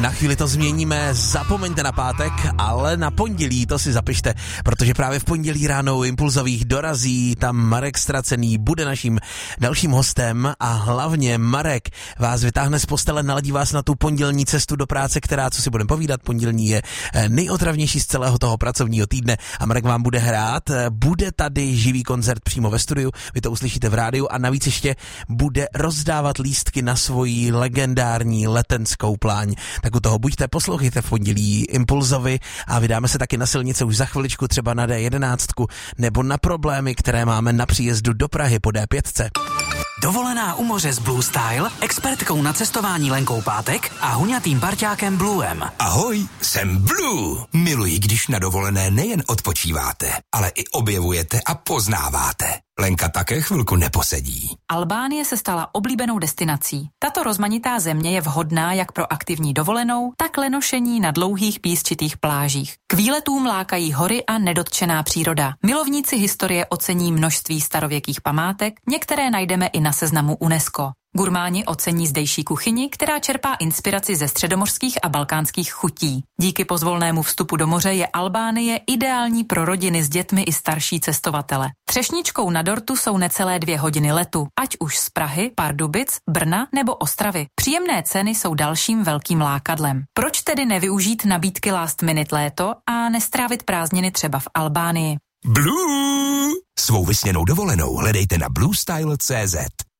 Na chvíli to změníme, zapomeňte na pátek, ale na pondělí to si zapište, protože právě v pondělí ráno u Impulzových dorazí tam Marek Stracený, bude naším dalším hostem a hlavně Marek vás vytáhne z postele, naladí vás na tu pondělní cestu do práce, která, co si budeme povídat, pondělní je nejotravnější z celého toho pracovního týdne a Marek vám bude hrát, bude tady živý koncert přímo ve studiu, vy to uslyšíte v rádiu a navíc ještě bude rozdávat lístky na svoji legendární letenskou pláň. Tak u toho buďte, poslouchejte v pondělí Impulzovi a vydáme se taky na silnice už za chviličku, třeba na D11 nebo na problémy, které máme na příjezdu do Prahy po D5. Dovolená u moře s Blue Style, expertkou na cestování Lenkou Pátek a huňatým parťákem Bluem. Ahoj, jsem Blue. Miluji, když na dovolené nejen odpočíváte, ale i objevujete a poznáváte. Lenka také chvilku neposedí. Albánie se stala oblíbenou destinací. Tato rozmanitá země je vhodná jak pro aktivní dovolenou, tak lenošení na dlouhých písčitých plážích. K výletům lákají hory a nedotčená příroda. Milovníci historie ocení množství starověkých památek, některé najdeme i na seznamu UNESCO. Gurmáni ocení zdejší kuchyni, která čerpá inspiraci ze středomořských a balkánských chutí. Díky pozvolnému vstupu do moře je Albánie ideální pro rodiny s dětmi i starší cestovatele. Třešničkou na dortu jsou necelé 2 hodiny letu, ať už z Prahy, Pardubic, Brna nebo Ostravy. Příjemné ceny jsou dalším velkým lákadlem. Proč tedy nevyužít nabídky Last Minute léto a nestrávit prázdniny třeba v Albánii? Blue! Svou vysněnou dovolenou hledejte na bluestyle.cz.